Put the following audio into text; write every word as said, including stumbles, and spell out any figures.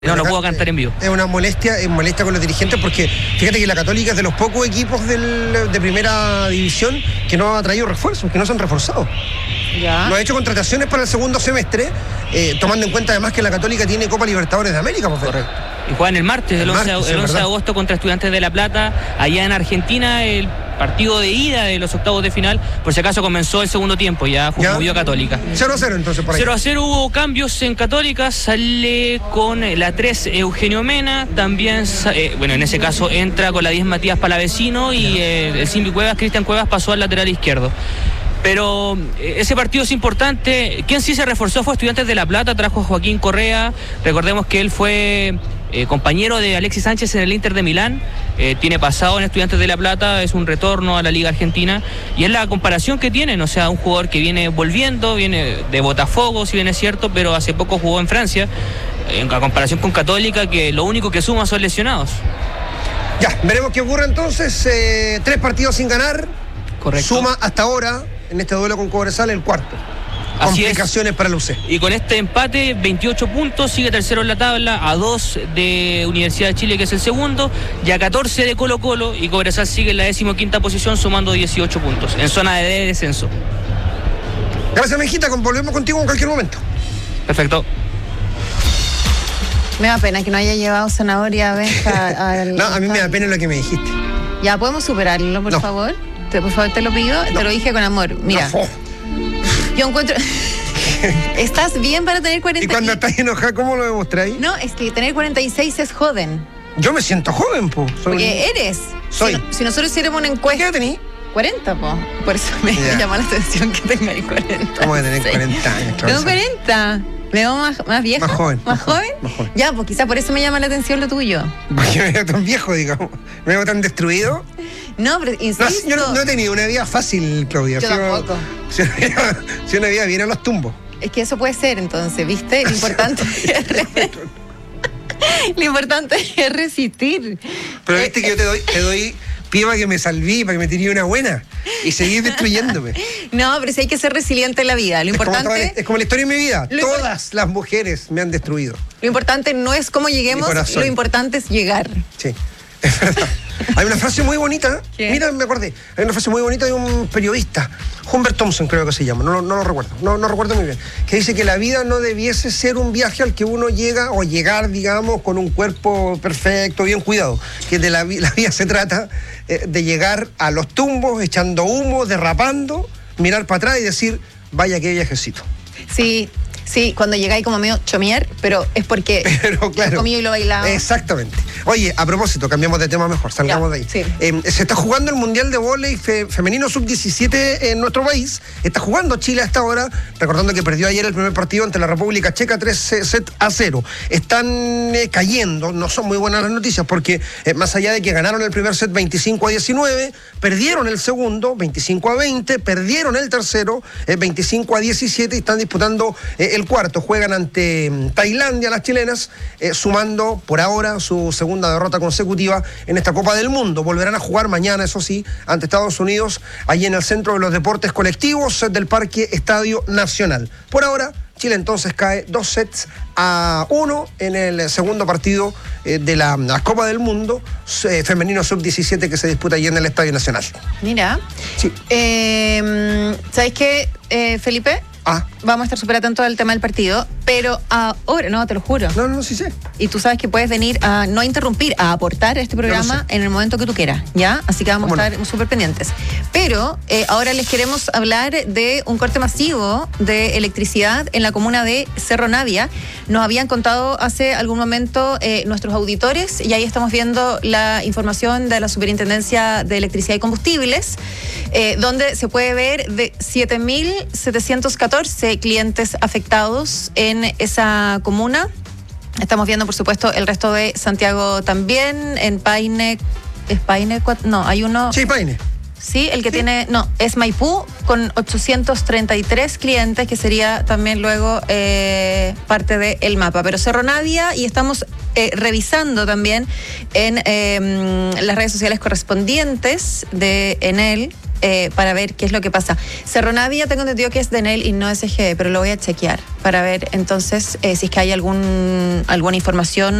No, no puedo cantar en vivo. Es una molestia, es molestia con los dirigentes porque fíjate que la Católica es de los pocos equipos del, de primera división que no ha traído refuerzos, que no se han reforzado. Ya. No ha hecho contrataciones para el segundo semestre, eh, tomando en cuenta además que la Católica tiene Copa Libertadores de América. Por Correcto. Y juegan el martes, el, el, once, martes, el sí, once de agosto contra Estudiantes de La Plata, allá en Argentina, el partido de ida de los octavos de final. Por si acaso comenzó el segundo tiempo, ya jugó Católica. cero a cero entonces por ahí. cero a cero hubo cambios en Católica, sale con la tres Eugenio Mena, también, eh, bueno, en ese caso entra con la diez Matías Palavecino y eh, el Simbi Cuevas, Cristian Cuevas pasó al lateral izquierdo. Pero eh, ese partido es importante. Quien sí se reforzó fue Estudiantes de La Plata, trajo a Joaquín Correa. Recordemos que él fue eh, compañero de Alexis Sánchez en el Inter de Milán, eh, tiene pasado en Estudiantes de La Plata, es un retorno a la Liga Argentina y es la comparación que tienen, o sea, un jugador que viene volviendo, viene de Botafogo, si bien es cierto, pero hace poco jugó en Francia, en comparación con Católica, que lo único que suma son lesionados. Ya, veremos qué ocurre entonces. Eh, tres partidos sin ganar. Correcto. Suma hasta ahora, en este duelo con Cobresal, el cuarto. Así Complicaciones es. para la U C. Y con este empate, veintiocho puntos, sigue tercero en la tabla, a dos de Universidad de Chile, que es el segundo, y a catorce de Colo Colo, y Cobresal sigue en la decimoquinta posición, sumando dieciocho puntos, en zona de descenso. Gracias, Mejita, volvemos contigo en cualquier momento. Perfecto. Me da pena que no haya llevado zanahoria Benja al... No, a mí me da pena lo que me dijiste. Ya, ¿podemos superarlo, por no. favor? Te, por favor, te lo pido, no. Te lo dije con amor. Mira, no. Yo encuentro... ¿Estás bien para tener cuarenta? Y cuando estás enojada, ¿cómo lo demostráis? No, es que tener cuarenta y seis es joven. Yo me siento joven, po. Soy Porque un... eres. Soy. Si, no, si nosotros hiciéramos una encuesta... ¿Qué tenés? cuarenta, po. Por eso me yeah. llama la atención que tengáis cuarenta. ¿Cómo de tener cuarenta años? Tengo cuarenta. ¿Me veo más, más viejo? Más joven. ¿Más joven? Más joven. Ya, pues quizá por eso me llama la atención lo tuyo. Porque me veo tan viejo, digamos. Me veo tan destruido. No, pero insisto... No, yo no, no he tenido una vida fácil, Claudia. Yo si tampoco. Una, si, una vida, si una vida viene a los tumbos. Es que eso puede ser, entonces, ¿viste? Lo importante es... Re... Lo importante es resistir. Pero viste que yo te doy... Te doy pie para que me salví, para que me tiré una buena y seguir destruyéndome. No, pero sí hay que ser resiliente en la vida. Lo es importante... Como toda, es como la historia de mi vida. Lo Todas las mujeres me han destruido. Lo importante no es cómo lleguemos, lo importante es llegar. Sí, es verdad. Hay una frase muy bonita. ¿Qué? Mira, me acordé. Hay una frase muy bonita de un periodista, Humbert Thompson creo que se llama, no, no lo recuerdo, no, no recuerdo muy bien, que dice que la vida no debiese ser un viaje al que uno llega, o llegar, digamos, con un cuerpo perfecto, bien cuidado. Que de la, la vida se trata eh, de llegar a los tumbos, echando humo, derrapando, mirar para atrás y decir, vaya qué viajecito. Sí. Sí, cuando llegáis como medio chomier, pero es porque pero, claro, lo comido y lo bailado. Exactamente. Oye, a propósito, cambiamos de tema mejor, salgamos ya, de ahí. Sí. Eh, se está jugando el Mundial de Vóley fe, Femenino sub diecisiete en nuestro país. Está jugando Chile hasta ahora, recordando que perdió ayer el primer partido ante la República Checa tres set a cero. Están eh, cayendo, no son muy buenas las noticias, porque eh, más allá de que ganaron el primer set veinticinco a diecinueve, perdieron el segundo veinticinco a veinte, perdieron el tercero eh, veinticinco a diecisiete y están disputando eh, el cuarto. Juegan ante Tailandia las chilenas, eh, sumando por ahora su segunda derrota consecutiva en esta Copa del Mundo. Volverán a jugar mañana, eso sí, ante Estados Unidos, allí en el Centro de los Deportes Colectivos del Parque Estadio Nacional. Por ahora, Chile entonces cae dos sets a uno en el segundo partido eh, de la, la Copa del Mundo eh, femenino sub diecisiete que se disputa allí en el Estadio Nacional. Mira, sí. eh, ¿sabes qué, eh, Felipe? Ah. Vamos a estar súper atentos al tema del partido, pero ahora, no, te lo juro. No, no, sí sé. Y tú sabes que puedes venir a no interrumpir, a aportar a este programa en el momento que tú quieras, ¿ya? Así que vamos a estar no? súper pendientes. Pero eh, ahora les queremos hablar de un corte masivo de electricidad en la comuna de Cerro Navia. Nos habían contado hace algún momento eh, nuestros auditores, y ahí estamos viendo la información de la Superintendencia de Electricidad y Combustibles, eh, donde se puede ver de siete mil setecientos catorce clientes afectados en esa comuna. Estamos viendo, por supuesto, el resto de Santiago también, en Paine. ¿Es Paine? No, hay uno... Sí, Paine. Sí, el que sí. tiene... No, es Maipú, con ochocientos treinta y tres clientes, que sería también luego eh, parte del mapa. Pero Cerro Navia, y estamos eh, revisando también en eh, las redes sociales correspondientes de Enel, eh, para ver qué es lo que pasa. Cerro Navia tengo entendido que es de Enel y no S G E, pero lo voy a chequear para ver entonces eh, si es que hay algún alguna información